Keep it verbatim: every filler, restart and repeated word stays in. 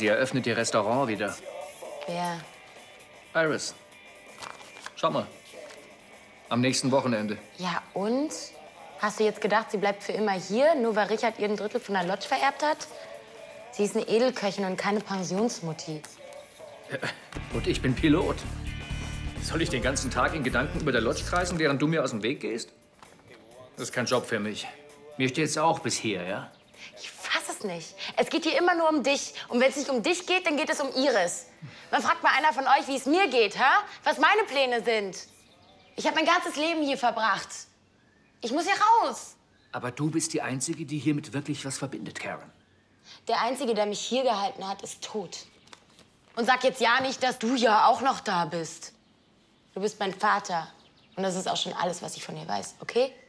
Sie eröffnet ihr Restaurant wieder. Wer? Iris. Schau mal. Am nächsten Wochenende. Ja, und? Hast du jetzt gedacht, sie bleibt für immer hier, nur weil Richard ihr ein Drittel von der Lodge vererbt hat? Sie ist eine Edelköchin und keine Pensionsmutti. Ja, und ich bin Pilot. Soll ich den ganzen Tag in Gedanken über der Lodge kreisen, während du mir aus dem Weg gehst? Das ist kein Job für mich. Mir steht's auch bis hier, ja? Ich fass es nicht. Es geht hier immer nur um dich. Und wenn es nicht um dich geht, dann geht es um Iris. Man fragt mal einer von euch, wie es mir geht, ha? Was meine Pläne sind. Ich habe mein ganzes Leben hier verbracht. Ich muss hier raus. Aber du bist die Einzige, die hiermit wirklich was verbindet, Karen. Der Einzige, der mich hier gehalten hat, ist tot. Und sag jetzt ja nicht, dass du ja auch noch da bist. Du bist mein Vater. Und das ist auch schon alles, was ich von dir weiß, okay?